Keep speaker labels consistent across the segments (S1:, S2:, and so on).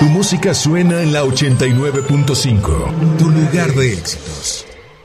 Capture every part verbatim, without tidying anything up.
S1: Tu música suena en la ochenta y nueve punto cinco. Tu lugar de éxitos.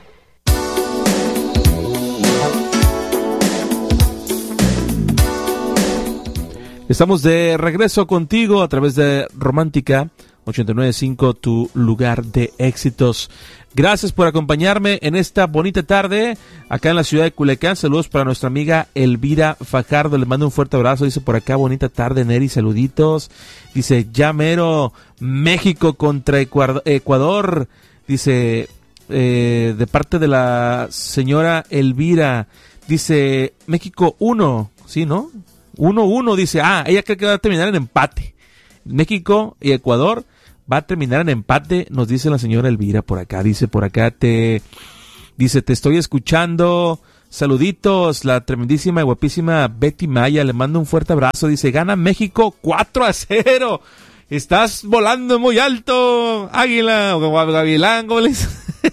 S2: Estamos de regreso contigo a través de Romántica ochenta y nueve punto cinco, tu lugar de éxitos. Gracias por acompañarme en esta bonita tarde acá en la ciudad de Culiacán. Saludos para nuestra amiga Elvira Fajardo. Le mando un fuerte abrazo. Dice por acá, bonita tarde, Neri, saluditos. Dice, ya mero, México contra Ecuador. Dice, eh, de parte de la señora Elvira. Dice, México uno, ¿sí, no? uno uno, dice, ah, ella cree que va a terminar en empate. México y Ecuador va a terminar en empate, nos dice la señora Elvira por acá. Dice por acá, te dice, te estoy escuchando, saluditos, la tremendísima y guapísima Betty Maya, le mando un fuerte abrazo. Dice, gana México cuatro a cero, estás volando muy alto, águila, o gavilán, goles.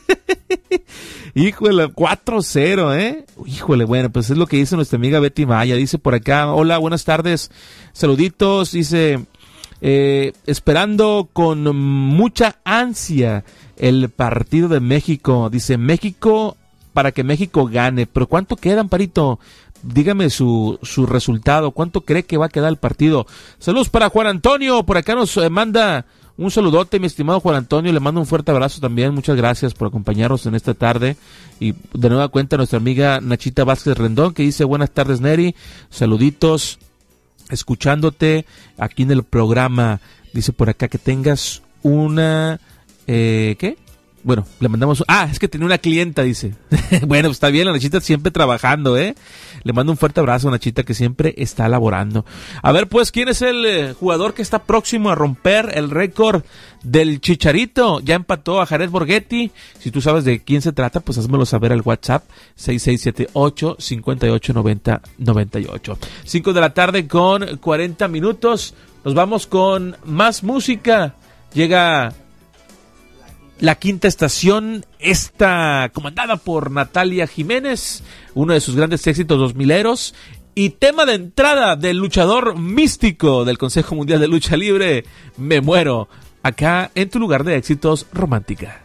S2: Híjole, cuatro cero, ¿eh? Híjole, bueno, pues es lo que dice nuestra amiga Betty Maya. Dice por acá, hola, buenas tardes, saluditos. Dice, eh, esperando con mucha ansia el partido de México. Dice, México, para que México gane. Pero ¿cuánto queda, Amparito? Dígame su, su resultado. ¿Cuánto cree que va a quedar el partido? Saludos para Juan Antonio. Por acá nos eh, manda un saludote, mi estimado Juan Antonio. Le mando un fuerte abrazo también. Muchas gracias por acompañarnos en esta tarde. Y de nueva cuenta nuestra amiga Nachita Vázquez Rendón, que dice, buenas tardes, Neri. Saluditos, escuchándote aquí en el programa. Dice por acá que tengas una... Eh, ¿Qué? Bueno, le mandamos... Ah, es que tenía una clienta, dice. Bueno, pues está bien, la Nachita siempre trabajando, ¿eh? Le mando un fuerte abrazo a Nachita, que siempre está laborando. A ver, pues, ¿quién es el eh, jugador que está próximo a romper el récord del Chicharito? Ya empató a Jared Borghetti. Si tú sabes de quién se trata, pues házmelo saber al WhatsApp seis seis siete ocho, cinco ocho nueve cero nueve ocho. cinco de la tarde con cuarenta minutos. Nos vamos con más música. Llega... La Quinta Estación, esta comandada por Natalia Jiménez, uno de sus grandes éxitos dos mileros, y tema de entrada del luchador místico del Consejo Mundial de Lucha Libre, Me Muero, acá en tu lugar de éxitos, Romántica.